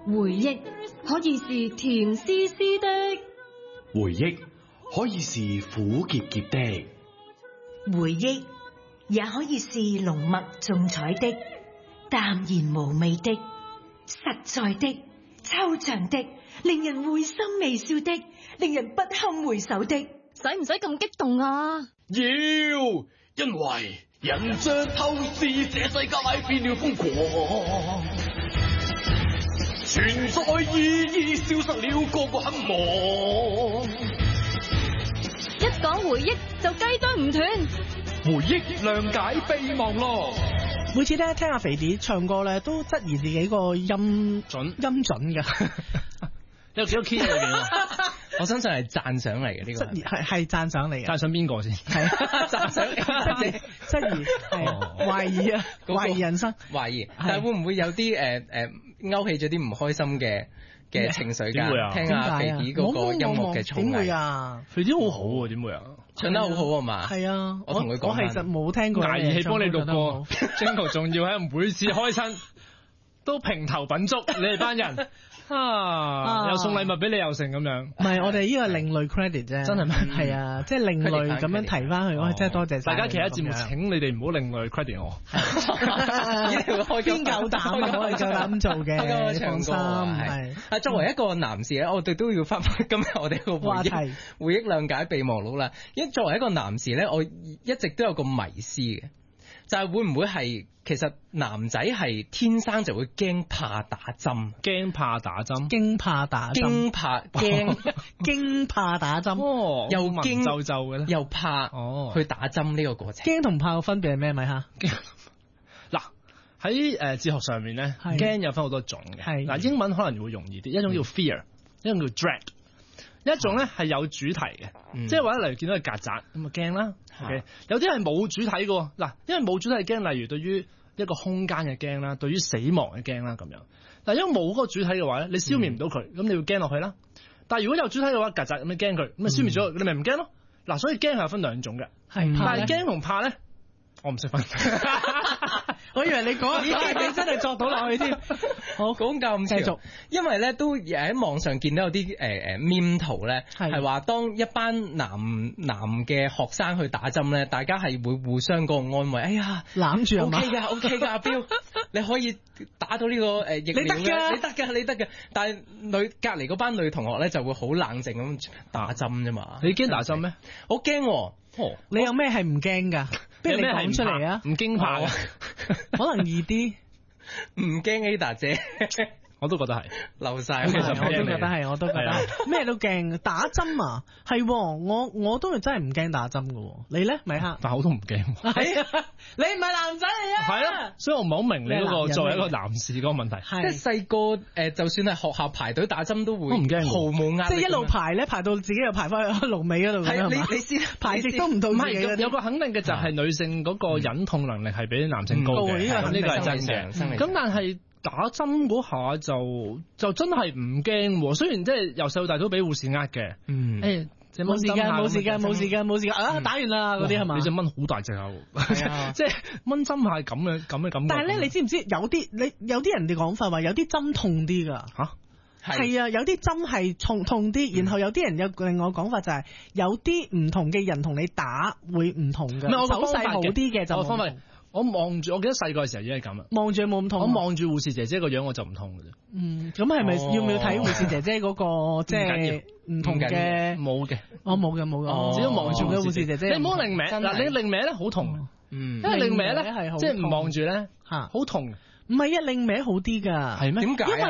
回憶可以是甜絲絲的， 回憶可以是苦澀澀的， 回憶也可以是濃墨重彩的、淡然無味的、實在的、抽象的、令人會心微笑的、令人不堪回首的。 使唔使咁激動啊？ 要，因為人像透視，這世界變了瘋狂，存在意義消失了，個個很忙。 一講回憶就雞啄唔斷， 回憶諒解備忘錄。 每次咧聽阿肥碟唱歌咧，都質疑自己個音準㗎。 有幾多 key 啊？我相信係讚賞嚟嘅呢個， 係讚賞嚟嘅。 讚賞邊個先？係讚賞質疑係懷疑啊，懷疑人生， 懷疑。但係會唔會有啲勾起咗啲唔開心嘅情緒㗎？點會啊？聽下肥碟嗰個音樂嘅創意。點會啊？ 肥碟好好喎，點會啊？ 唱得好好啊嘛。係啊， 我同佢講。 我其實冇聽過。 捱義氣幫你錄過，Jingle 仲要喺每次開親都評頭品足，你哋班人。又送禮物俾你又成咁樣， 唔係我哋呢個另類 credit 啫，真係咩？係啊，即係另類咁樣提翻去，我真係多謝晒。 大家其他節目請你哋唔好另類 credit 我， 邊夠膽我哋夠膽做嘅，放心係。 啊，作為一個男士咧，我哋都要翻返今日我哋個回憶諒解備忘錄啦。因為作為一個男士咧，我一直都有個迷思嘅。就係會唔會係其實男仔係天生就會驚怕打針， 驚怕打針， 驚怕打針，驚怕打針， 又驚皺皺嘅咧， 又怕去打針呢個過程。 驚同怕嘅分別係咩咪嚇？ 嗱喺哲學上面咧，驚有分好多種嘅。嗱英文可能會容易啲，一種叫 fear，一種叫 dread。一種咧係有主題嘅，即係話例如見到個曱甴咁啊驚啦。Okay? 有啲係冇主題嘅，嗱，因為冇主題係驚，例如對於一個空間嘅驚啦，對於死亡嘅驚啦咁樣。但係因為冇嗰個主題嘅話咧，你消滅唔到佢，咁你要驚落去啦。但係如果有主題嘅話，曱甴咁你驚佢，咁啊消滅咗，你咪唔驚咯。嗱，所以驚係分兩種嘅，但係驚同怕咧，我唔識分。 我以為你講，你真係作到落去添。 好，講咁繼續，因為咧都喺網上見到有啲meme 圖咧，係話當一班男嘅學生去打針咧，大家係會互相個安慰，哎呀攬住 ，OK 㗎，OK 㗎，阿彪，你可以打到呢個疫苗嘅，你得㗎。但係隔離嗰班女同學咧就會好冷靜咁打針啫嘛。 你驚打針咩？ 好驚喎！ 你有咩係唔驚㗎？不如你講出嚟啊！ 唔驚怕， 可能易啲。 唔驚 Ada 姐， 我都覺得係漏晒。 我都覺得咩都驚。打針啊，係我都係真係唔驚打針㗎。你咧，米克？ 但係我都唔驚。 係啊，你唔係男仔嚟啊？ 係啊，所以我唔係好明你嗰個作為一個男士嗰個問題。 即係細個就算係學校排隊打針都會唔驚， 毫無壓力。 即係一路排咧，排到自己又排翻去龍尾嗰度。 係你先排極都唔到。 唔係有個肯定嘅就係女性嗰個忍痛能力係比男性高嘅，呢個係真嘅。咁但係打針嗰下就真係唔驚，雖然即係由細到大都俾護士呃嘅。 冇時間啊！打完啦嗰啲係嘛？ 你隻蚊好大隻啊！即係蚊針係咁嘅感覺。 但係咧，你知唔知有啲人哋講法話有啲針痛啲㗎嚇？係啊，有啲針係痛啲，然後有啲人有另外講法就係有啲唔同嘅人同你打會唔同嘅。手勢好啲嘅就方法。 我望住，我記得細個嘅時候已經係咁啦。 望住冇咁痛。 我望住護士姐姐個樣我就唔痛嘅啫。 咁係咪要唔要睇護士姐姐嗰個即係唔同嘅？ 冇嘅， 我冇嘅， 只要望住個護士姐姐。 你唔好擰歪嗱，你擰歪咧好痛。因為擰歪咧即係唔望住咧好痛。 唔係一擰歪好啲㗎。 係咩？點解？